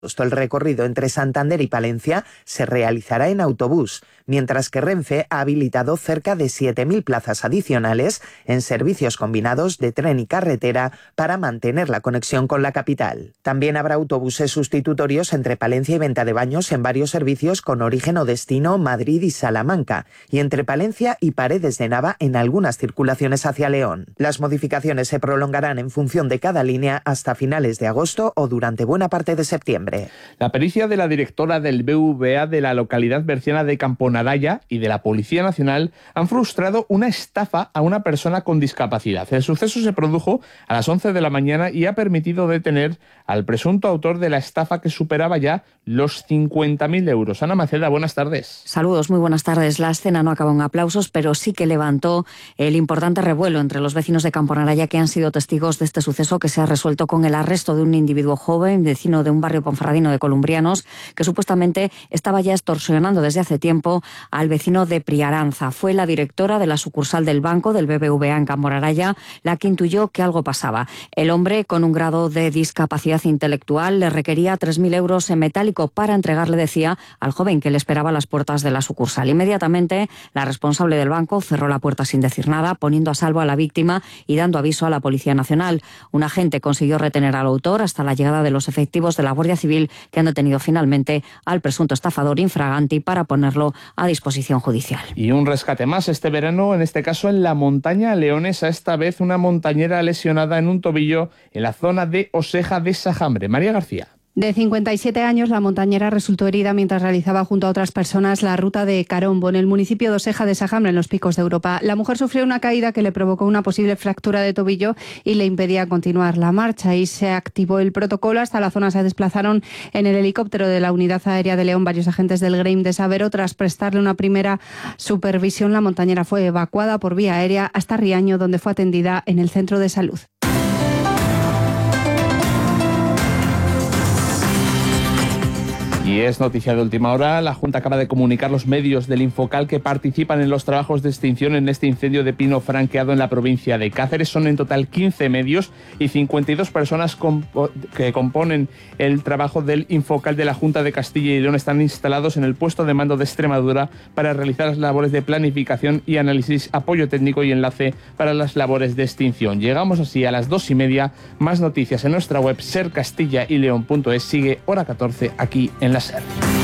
El recorrido entre Santander y Palencia se realizará en autobús, mientras que Renfe ha habilitado cerca de 7.000 plazas adicionales en servicios combinados de tren y carretera para mantener la conexión con la capital. También habrá autobuses sustitutorios entre Palencia y Ventadebaños en varios servicios con origen o destino Madrid y Salamanca, y entre Palencia y Paredes de Nava en algunas circulaciones hacia León. Las modificaciones se prolongarán en función de cada línea hasta finales de agosto o durante buena parte de septiembre. La pericia de la directora del BBVA de la localidad berciana de Camponaraya y de la Policía Nacional han frustrado una estafa a una persona con discapacidad. El suceso se produjo a las 11 de la mañana y ha permitido detener al presunto autor de la estafa que superaba ya los 50.000 euros. Ana Maceda, buenas tardes. Saludos, muy buenas tardes. La escena no acabó en aplausos, pero sí que levantó el importante revuelo entre los vecinos de Camponaraya que han sido testigos de este suceso que se ha resuelto con el arresto de un individuo joven, vecino de un barrio ponferradino de Columbrianos, que supuestamente estaba ya extorsionando desde hace tiempo al vecino de Priaranza. Fue la directora de la sucursal del banco del BBVA en Camponaraya la que intuyó que algo pasaba. El hombre, con un grado de discapacidad intelectual, le requería 3.000 euros en metálico para entregarle, decía, al joven que le esperaba a las puertas de la sucursal. Inmediatamente, la responsable del banco cerró la puerta sin decir nada, poniendo a salvo a la víctima y dando aviso a la Policía Nacional. Un agente consiguió retener al autor hasta la llegada de los efectivos de la Guardia Civil, que han detenido finalmente al presunto estafador infraganti para ponerlo a disposición judicial. Y un rescate más este verano, en este caso en la montaña leonesa, esta vez una montañera lesionada en un tobillo en la zona de Oseja de Sajambre. María García. De 57 años, la montañera resultó herida mientras realizaba junto a otras personas la ruta de Carombo, en el municipio de Oseja de Sajambre, en los Picos de Europa. La mujer sufrió una caída que le provocó una posible fractura de tobillo y le impedía continuar la marcha. Y se activó el protocolo. Hasta la zona se desplazaron en el helicóptero de la Unidad Aérea de León varios agentes del GREIM de Sabero. Tras prestarle una primera supervisión, la montañera fue evacuada por vía aérea hasta Riaño, donde fue atendida en el centro de salud. Y es noticia de última hora. La Junta acaba de comunicar los medios del Infocal que participan en los trabajos de extinción en este incendio de pino franqueado en la provincia de Cáceres. Son en total 15 medios y 52 personas que componen el trabajo del Infocal de la Junta de Castilla y León. Están instalados en el puesto de mando de Extremadura para realizar las labores de planificación y análisis, apoyo técnico y enlace para las labores de extinción. Llegamos así a las 2:30. Más noticias en nuestra web sercastillaileon.es. Sigue Hora 14 aquí en la SER.